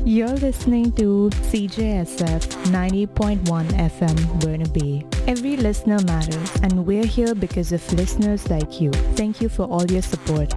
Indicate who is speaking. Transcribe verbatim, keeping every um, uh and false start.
Speaker 1: You're listening to C J S F ninety point one F M Burnaby. Every listener matters, and we're here because of listeners like you. Thank you for all your support.